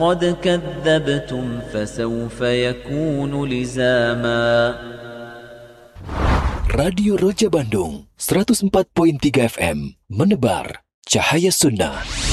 قد كذبتم فسوف يكون لزاما. Radio Roja Bandung 104.3 FM menebar cahaya sunnah.